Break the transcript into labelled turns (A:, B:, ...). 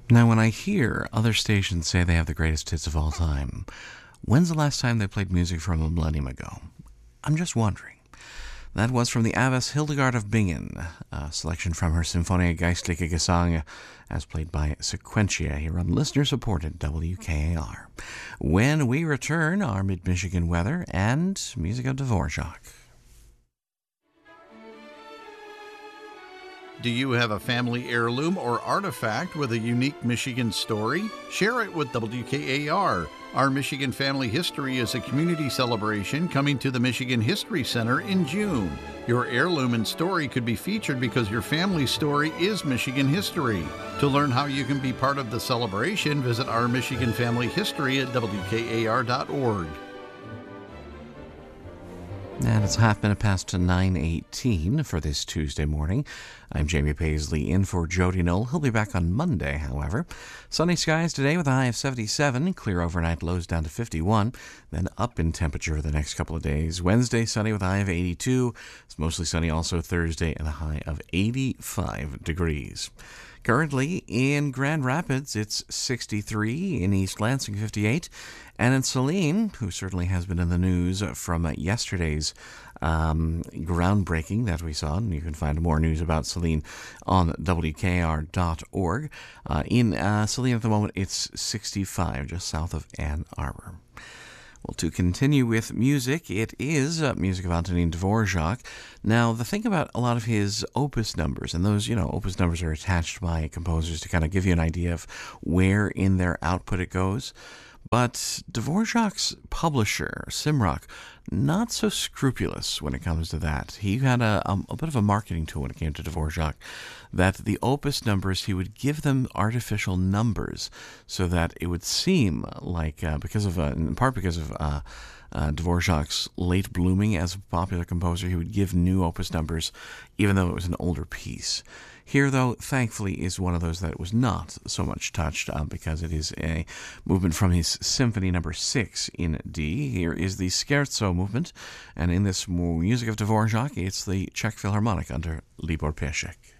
A: Now, when I hear other stations say they have the greatest hits of all time, when's the last time they played music from a millennium ago? I'm just wondering. That was from the Abbess Hildegard of Bingen, a selection from her Symphonia Geistliche Gesang, as played by Sequentia here on listener-supported WKAR. When we return, our Mid-Michigan weather and music of Dvorak.
B: Do you have a family heirloom or artifact with a unique Michigan story? Share it with WKAR. Our Michigan Family History is a community celebration coming to the Michigan History Center in June. Your heirloom and story could be featured because your family's story is Michigan history. To learn how you can be part of the celebration, visit our Michigan Family History at WKAR.org.
A: And it's 9:18 for this Tuesday morning. I'm Jamie Paisley in for Jody Knoll. He'll be back on Monday, however. Sunny skies today with a high of 77, clear overnight lows down to 51, then up in temperature for the next couple of days. Wednesday, sunny with a high of 82. It's mostly sunny also Thursday and a high of 85 degrees. Currently in Grand Rapids, it's 63, in East Lansing, 58, and in Saline, who certainly has been in the news from yesterday's groundbreaking that we saw, and you can find more news about Saline on WKR.org. In Saline at the moment, it's 65, just south of Ann Arbor. Well, to continue with music, it is music of Antonin Dvorak. Now, the thing about a lot of his opus numbers, and those, opus numbers are attached by composers to kind of give you an idea of where in their output it goes. But Dvorak's publisher, Simrock, not so scrupulous when it comes to that. He had a bit of a marketing tool when it came to Dvorak, that the opus numbers, he would give them artificial numbers so that it would seem like, in part because of Dvorak's late blooming as a popular composer, he would give new opus numbers even though it was an older piece. Here, though, thankfully, is one of those that was not so much touched because it is a movement from his Symphony No. 6 in D. Here is the Scherzo movement, and in this music of Dvorak, it's the Czech Philharmonic under Libor Pécsek.